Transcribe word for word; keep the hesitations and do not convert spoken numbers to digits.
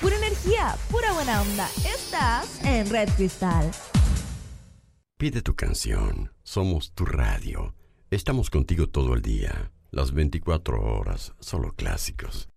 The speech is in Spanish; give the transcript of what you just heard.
pura energía, pura buena onda. Estás en Red Cristal. Pide tu canción. Somos tu radio. Estamos contigo todo el día. Las veinticuatro horas. Solo clásicos.